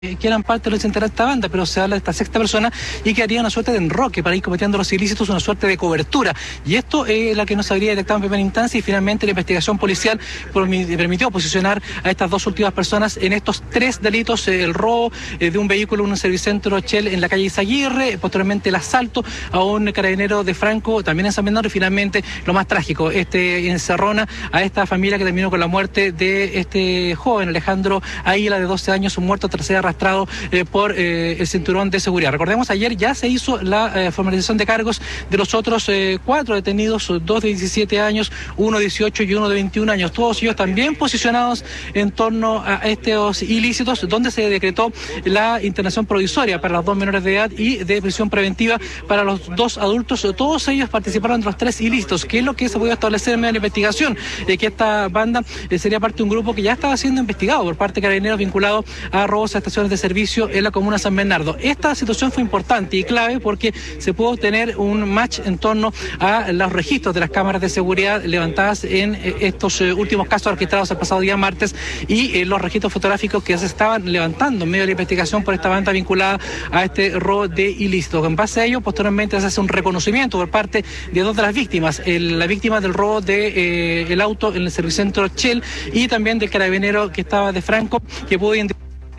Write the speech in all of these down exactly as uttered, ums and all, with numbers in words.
que eran parte de los integrantes de esta banda, pero se habla de esta sexta persona y que haría una suerte de enroque para ir cometiendo los ilícitos, una suerte de cobertura. Y esto es la que no se habría detectado en primera instancia y finalmente la investigación policial permitió posicionar a estas dos últimas personas en estos tres delitos: el robo de un vehículo en un servicentro Shell en la calle Izaguirre, posteriormente el asalto a un carabinero de Franco, también en San Bernardo, y finalmente lo más trágico, este encerrona a esta familia que terminó con la muerte de este joven, Alejandro Águila, de doce años, un muerto tras ser arrastrado eh, por eh, el cinturón de seguridad. Recordemos, ayer ya se hizo la eh, formalización de cargos de los otros eh, cuatro detenidos, dos de diecisiete años, uno de dieciocho y uno de veintiún años, todos ellos también posicionados en torno a estos ilícitos, donde se decretó la internación provisoria para los dos menores de edad y de prisión preventiva para los dos adultos. Todos ellos participaron de los tres ilícitos, que es lo que se pudo establecer en medio de la investigación, eh, que esta banda eh, sería parte de un grupo que ya estaba siendo investigado por parte de carabineros vinculado a robos a estaciones de servicio en la comuna de San Bernardo. Esta situación fue importante y clave porque se pudo obtener un match en torno a los registros de las cámaras de seguridad levantadas en eh, estos eh, últimos casos registrados el pasado día martes y eh, los registros fotográficos que se estaban levantando en medio de la investigación por esta banda vinculada a este robo de ilícito. En base a ello, posteriormente se hace un reconocimiento por parte de dos de las víctimas, el, la víctima del robo de eh, el auto en el servicentro Shell y también del carabinero que estaba de Franco, que pudo identificar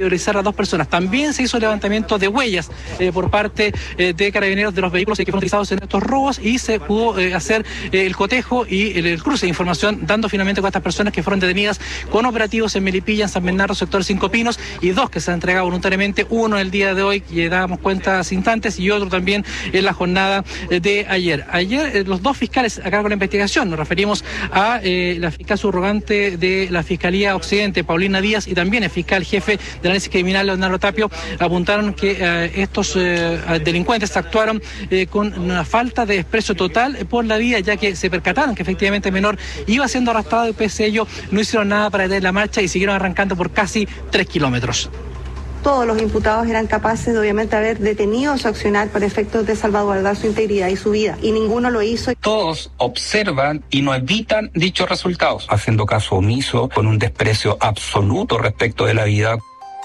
a dos personas. También se hizo levantamiento de huellas eh, por parte eh, de carabineros de los vehículos que fueron utilizados en estos robos y se pudo eh, hacer eh, el cotejo y el, el cruce de información, dando finalmente con estas personas que fueron detenidas con operativos en Melipilla, en San Bernardo, sector Cinco Pinos, y dos que se han entregado voluntariamente, uno el día de hoy, que dábamos cuenta hace instantes, y otro también en la jornada eh, de ayer. Ayer eh, los dos fiscales a cargo de la investigación, nos referimos a eh, la fiscal subrogante de la Fiscalía Occidente, Paulina Díaz, y también el fiscal jefe de análisis criminal, Leonardo Tapio, apuntaron que eh, estos eh, delincuentes actuaron eh, con una falta de desprecio total por la vía, ya que se percataron que efectivamente el menor iba siendo arrastrado y pese a ello no hicieron nada para detener la marcha y siguieron arrancando por casi tres kilómetros. Todos los imputados eran capaces de obviamente haber detenido su accionar para efectos de salvaguardar su integridad y su vida, y ninguno lo hizo. Todos observan y no evitan dichos resultados, haciendo caso omiso, con un desprecio absoluto respecto de la vida.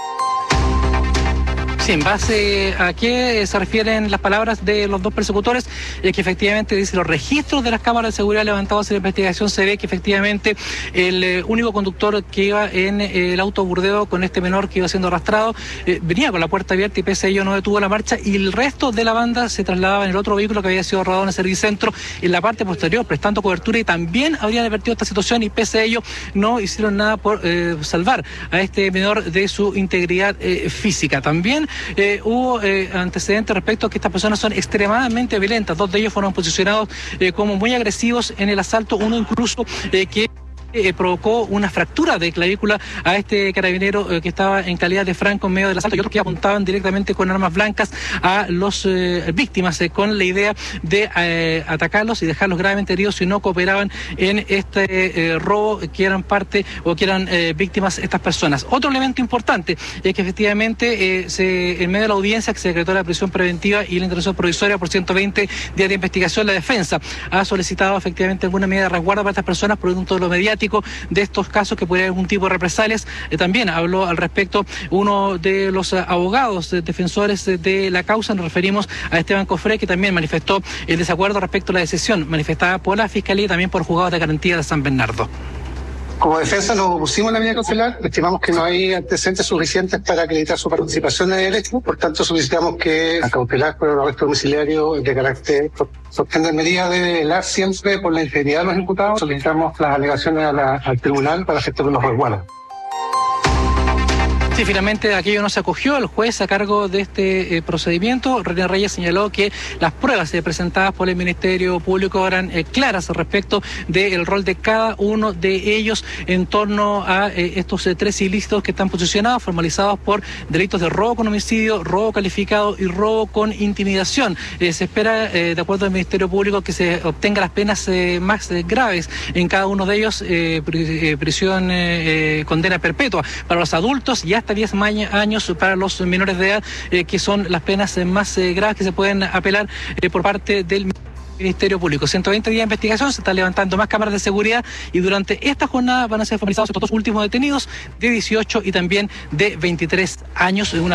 Sí, en base a qué se refieren las palabras de los dos persecutores, es que efectivamente dice los registros de las cámaras de seguridad levantados en la investigación, se ve que efectivamente el eh, único conductor que iba en eh, el auto Burdeo con este menor que iba siendo arrastrado eh, venía con la puerta abierta y pese a ello no detuvo la marcha, y el resto de la banda se trasladaba en el otro vehículo que había sido rodado en el servicentro en la parte posterior, prestando cobertura, y también habrían advertido esta situación y pese a ello no hicieron nada por eh, salvar a este menor de su integridad eh, física. También Eh, hubo eh, antecedentes respecto a que estas personas son extremadamente violentas. Dos de ellos fueron posicionados eh, como muy agresivos en el asalto, uno incluso eh, que Eh, provocó una fractura de clavícula a este carabinero eh, que estaba en calidad de Franco en medio del asalto, y otros que apuntaban directamente con armas blancas a los eh, víctimas eh, con la idea de eh, atacarlos y dejarlos gravemente heridos si no cooperaban en este eh, robo, que eran parte o que eran eh, víctimas estas personas. Otro elemento importante es que efectivamente eh, se, en medio de la audiencia que se decretó la prisión preventiva y la intervención provisoria por ciento veinte días de investigación, la defensa ha solicitado efectivamente alguna medida de resguardo para estas personas producto de lo mediático de estos casos que podría haber algún tipo de represalias. Eh, también habló al respecto uno de los uh, abogados eh, defensores de, de la causa, nos referimos a Esteban Cofré, que también manifestó el desacuerdo respecto a la decisión manifestada por la Fiscalía y también por juzgados de garantía de San Bernardo. Como defensa nos opusimos a la medida cautelar, estimamos que no hay antecedentes suficientes para acreditar su participación en el hecho, por tanto solicitamos que la cautelar por el arresto domiciliario de carácter sostener medidas de velar siempre por la integridad de los imputados. Solicitamos las alegaciones a la, al tribunal para efectos de los resguardos. Sí, finalmente aquello no se acogió. El juez a cargo de este eh, procedimiento, René Reyes, señaló que las pruebas eh, presentadas por el Ministerio Público eran eh, claras respecto del rol de cada uno de ellos en torno a eh, estos eh, tres ilícitos que están posicionados, formalizados por delitos de robo con homicidio, robo calificado y robo con intimidación. Eh, se espera, eh, de acuerdo al Ministerio Público, que se obtengan las penas eh, más eh, graves en cada uno de ellos, eh, prisión, eh, condena perpetua para los adultos y hasta diez años para los menores de edad, eh, que son las penas eh, más eh, graves que se pueden apelar eh, por parte del Ministerio Público. ciento veinte días de investigación, se están levantando más cámaras de seguridad y durante esta jornada van a ser formalizados estos dos últimos detenidos de dieciocho y también de veintitrés años. Una